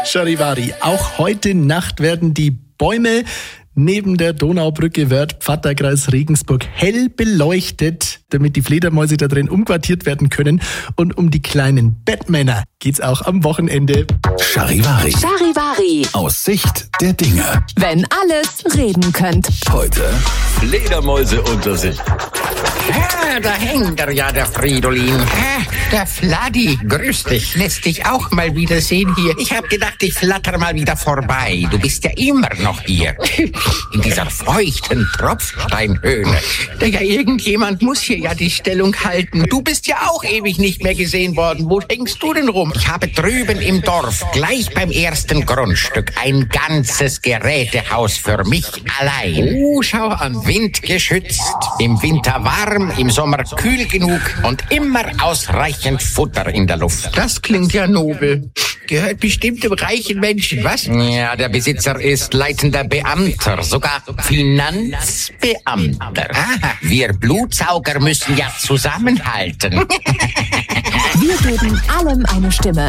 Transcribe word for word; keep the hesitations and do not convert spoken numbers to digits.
Charivari, auch heute Nacht werden die Bäume neben der Donaubrücke Wörth Pfadderkreis Regensburg hell beleuchtet, damit die Fledermäuse da drin umquartiert werden können. Und um die kleinen Batmänner geht's auch am Wochenende. Charivari. Charivari. Aus Sicht der Dinge. Wenn alles reden könnt. Heute Fledermäuse unter sich. Ah, da hängt er ja, der Fridolin. Ah, der Fladdi, grüß dich. Lässt dich auch mal wieder sehen hier. Ich hab gedacht, ich flatter mal wieder vorbei. Du bist ja immer noch hier. In dieser feuchten Tropfsteinhöhle. Ja, irgendjemand muss hier ja die Stellung halten. Du bist ja auch ewig nicht mehr gesehen worden. Wo hängst du denn rum? Ich habe drüben im Dorf, gleich beim ersten Grundstück, ein ganzes Gerätehaus für mich allein. Oh, schau an. Windgeschützt, im Winter warm, im Sommer kühl genug und immer ausreichend Futter in der Luft. Das klingt ja nobel. Gehört bestimmt dem reichen Menschen, was? Ja, der Besitzer ist leitender Beamter, sogar Finanzbeamter. Aha. Wir Blutsauger müssen ja zusammenhalten. Wir geben allem eine Stimme.